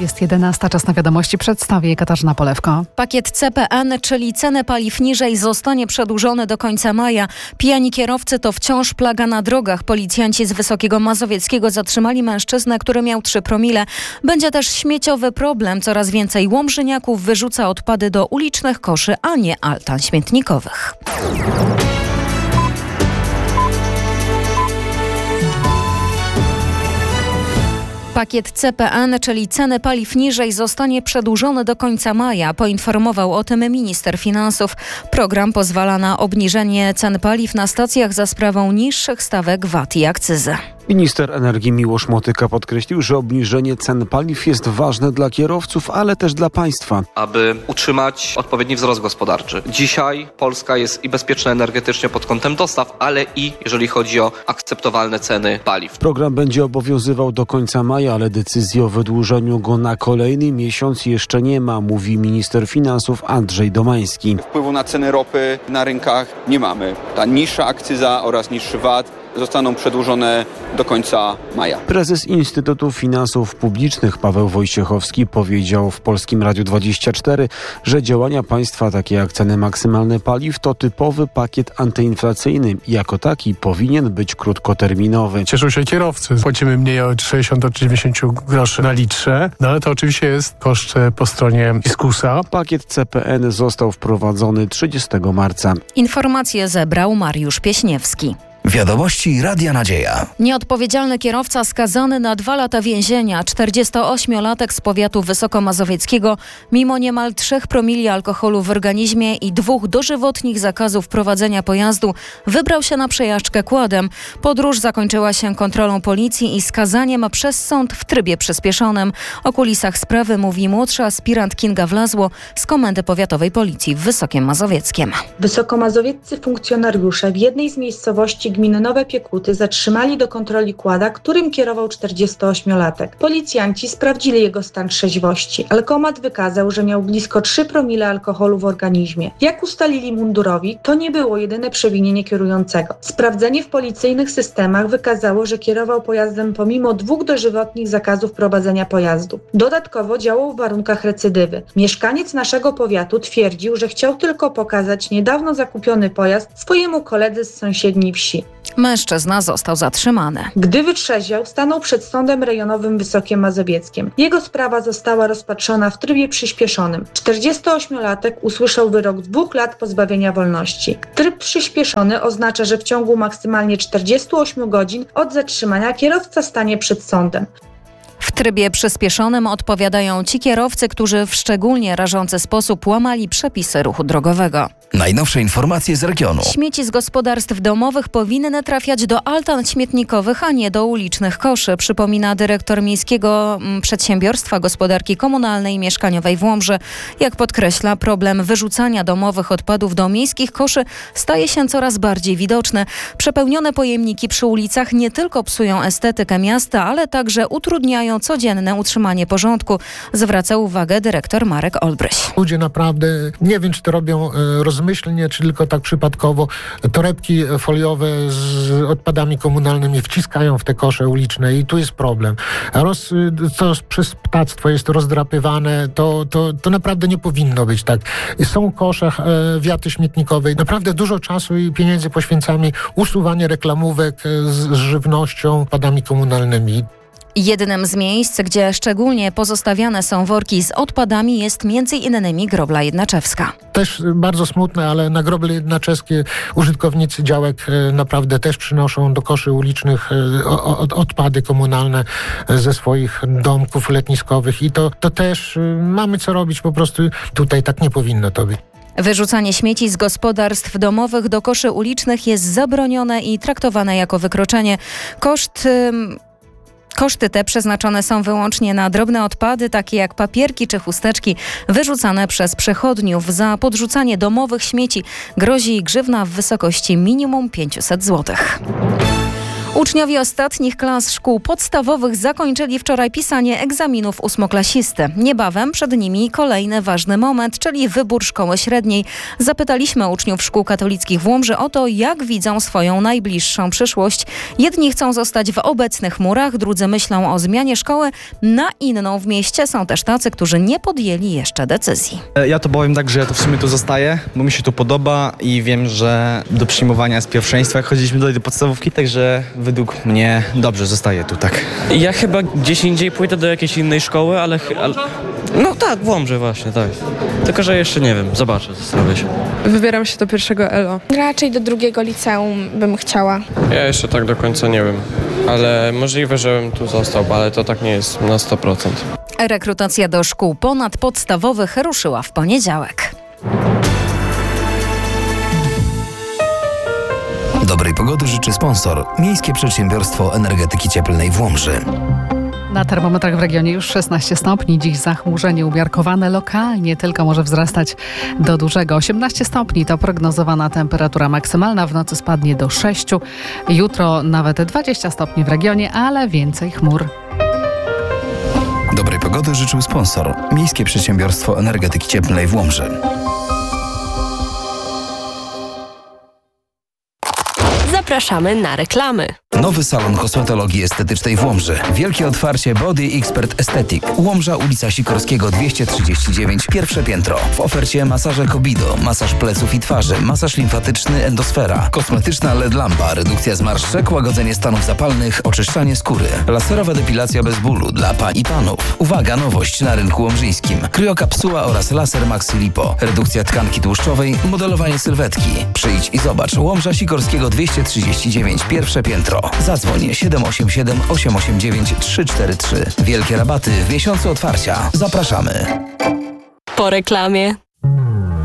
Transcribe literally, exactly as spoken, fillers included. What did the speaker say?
Jest jedenasta, czas na wiadomości, przedstawi Katarzyna Polewko. Pakiet C P N, czyli ceny paliw niżej, zostanie przedłużony do końca maja. Pijani kierowcy to wciąż plaga na drogach. Policjanci z Wysokiego Mazowieckiego zatrzymali mężczyznę, który miał trzy promile. Będzie też śmieciowy problem. Coraz więcej łomżyniaków wyrzuca odpady do ulicznych koszy, a nie altan śmietnikowych. Pakiet C P N, czyli ceny paliw niżej, zostanie przedłużony do końca maja. Poinformował o tym minister finansów. Program pozwala na obniżenie cen paliw na stacjach za sprawą niższych stawek V A T i akcyzy. Minister energii Miłosz Motyka podkreślił, że obniżenie cen paliw jest ważne dla kierowców, ale też dla państwa. Aby utrzymać odpowiedni wzrost gospodarczy. Dzisiaj Polska jest i bezpieczna energetycznie pod kątem dostaw, ale i jeżeli chodzi o akceptowalne ceny paliw. Program będzie obowiązywał do końca maja, ale decyzji o wydłużeniu go na kolejny miesiąc jeszcze nie ma, mówi minister finansów Andrzej Domański. Wpływu na ceny ropy na rynkach nie mamy. Ta niższa akcyza oraz niższy V A T zostaną przedłużone do końca maja. Prezes Instytutu Finansów Publicznych Paweł Wojciechowski powiedział w Polskim Radiu dwadzieścia cztery, że działania państwa takie jak ceny maksymalne paliw to typowy pakiet antyinflacyjny i jako taki powinien być krótkoterminowy. Cieszą się kierowcy. Płacimy mniej o sześćdziesiąt do dziewięćdziesiąt groszy na litrze, no ale to oczywiście jest koszt po stronie fiskusa. Pakiet C P N został wprowadzony trzydziestego marca. Informacje zebrał Mariusz Pieśniewski. Wiadomości Radia Nadzieja. Nieodpowiedzialny kierowca skazany na dwa lata więzienia. czterdziestoośmiolatek z powiatu wysokomazowieckiego mimo niemal trzech promili alkoholu w organizmie i dwóch dożywotnich zakazów prowadzenia pojazdu wybrał się na przejażdżkę quadem. Podróż zakończyła się kontrolą policji i skazaniem przez sąd w trybie przyspieszonym. O kulisach sprawy mówi młodszy aspirant Kinga Wlazło z Komendy Powiatowej Policji w Wysokiem Mazowieckiem. Wysokomazowieccy funkcjonariusze w jednej z miejscowości gminy Nowe Piekuty zatrzymali do kontroli quada, którym kierował czterdziestoośmiolatek. Policjanci sprawdzili jego stan trzeźwości. Alkomat wykazał, że miał blisko trzy promile alkoholu w organizmie. Jak ustalili mundurowi, to nie było jedyne przewinienie kierującego. Sprawdzenie w policyjnych systemach wykazało, że kierował pojazdem pomimo dwóch dożywotnich zakazów prowadzenia pojazdu. Dodatkowo działał w warunkach recydywy. Mieszkaniec naszego powiatu twierdził, że chciał tylko pokazać niedawno zakupiony pojazd swojemu koledze z sąsiedniej wsi. Mężczyzna został zatrzymany. Gdy wytrzeźwiał, stanął przed Sądem Rejonowym w Wysokim Mazowieckiem. Jego sprawa została rozpatrzona w trybie przyspieszonym. czterdziestoośmiolatek usłyszał wyrok dwóch lat pozbawienia wolności. Tryb przyspieszony oznacza, że w ciągu maksymalnie czterdziestu ośmiu godzin od zatrzymania kierowca stanie przed sądem. W trybie przyspieszonym odpowiadają ci kierowcy, którzy w szczególnie rażący sposób łamali przepisy ruchu drogowego. Najnowsze informacje z regionu. Śmieci z gospodarstw domowych powinny trafiać do altan śmietnikowych, a nie do ulicznych koszy, przypomina dyrektor Miejskiego Przedsiębiorstwa Gospodarki Komunalnej i Mieszkaniowej w Łomży. Jak podkreśla, problem wyrzucania domowych odpadów do miejskich koszy staje się coraz bardziej widoczny. Przepełnione pojemniki przy ulicach nie tylko psują estetykę miasta, ale także utrudniają codzienne utrzymanie porządku, zwraca uwagę dyrektor Marek Olbryś. Ludzie naprawdę, nie wiem czy to robią e, rozmyślnie, czy tylko tak przypadkowo, torebki foliowe z odpadami komunalnymi wciskają w te kosze uliczne i tu jest problem. Roz, co przez ptactwo jest rozdrapywane, to, to, to naprawdę nie powinno być tak. Są kosze e, wiaty śmietnikowej. Naprawdę dużo czasu i pieniędzy poświęcamy usuwanie reklamówek z, z żywnością, odpadami komunalnymi. Jednym z miejsc, gdzie szczególnie pozostawiane są worki z odpadami, jest między innymi Grobla Jednaczewska. Też bardzo smutne, ale na Groble Jednaczewskie użytkownicy działek naprawdę też przynoszą do koszy ulicznych odpady komunalne ze swoich domków letniskowych i to, to też mamy co robić, po prostu tutaj tak nie powinno to być. Wyrzucanie śmieci z gospodarstw domowych do koszy ulicznych jest zabronione i traktowane jako wykroczenie. Koszt... Koszty te przeznaczone są wyłącznie na drobne odpady, takie jak papierki czy chusteczki wyrzucane przez przechodniów. Za podrzucanie domowych śmieci grozi grzywna w wysokości minimum pięćset złotych. Uczniowie ostatnich klas szkół podstawowych zakończyli wczoraj pisanie egzaminów ósmoklasisty. Niebawem przed nimi kolejny ważny moment, czyli wybór szkoły średniej. Zapytaliśmy uczniów szkół katolickich w Łomży o to, jak widzą swoją najbliższą przyszłość. Jedni chcą zostać w obecnych murach, drudzy myślą o zmianie szkoły na inną w mieście. Są też tacy, którzy nie podjęli jeszcze decyzji. Ja to powiem tak, że ja to w sumie tu zostaję, bo mi się tu podoba i wiem, że do przyjmowania jest pierwszeństwo, jak chodziliśmy tutaj do podstawówki, także według mnie dobrze zostaję tu, tak. Ja chyba gdzieś indziej pójdę do jakiejś innej szkoły, ale... ale no tak, w Łomży właśnie, tak. Tylko, że jeszcze nie wiem, zobaczę, zastanowię się. Wybieram się do pierwszego E L O. Raczej do drugiego liceum bym chciała. Ja jeszcze tak do końca nie wiem, ale możliwe, żebym tu został, ale to tak nie jest na sto procent. Rekrutacja do szkół ponadpodstawowych ruszyła w poniedziałek. Dobrej pogody życzy sponsor. Miejskie Przedsiębiorstwo Energetyki Cieplnej w Łomży. Na termometrach w regionie już szesnaście stopni. Dziś zachmurzenie umiarkowane, lokalnie tylko może wzrastać do dużego. osiemnaście stopni to prognozowana temperatura maksymalna. W nocy spadnie do sześciu. Jutro nawet dwadzieścia stopni w regionie, ale więcej chmur. Dobrej pogody życzył sponsor. Miejskie Przedsiębiorstwo Energetyki Cieplnej w Łomży. Zapraszamy na reklamy. Nowy salon kosmetologii estetycznej w Łomży. Wielkie otwarcie Body Expert Aesthetic. Łomża, ulica Sikorskiego dwieście trzydzieści dziewięć, pierwsze piętro. W ofercie masaże Kobido, masaż pleców i twarzy, masaż limfatyczny Endosfera, kosmetyczna L E D lampa, redukcja zmarszczek, łagodzenie stanów zapalnych, oczyszczanie skóry, laserowa depilacja bez bólu dla pań i panów. Uwaga, nowość na rynku łomżyńskim. Kryokapsuła oraz laser Maxi Lipo, redukcja tkanki tłuszczowej, modelowanie sylwetki. Przyjdź i zobacz. Łomża Sikorskiego dwieście trzydzieści dziewięć, pierwsze piętro. Zadzwoń siedem osiem siedem, osiem osiem dziewięć, trzy cztery trzy. Wielkie rabaty w miesiącu otwarcia. Zapraszamy. Po reklamie.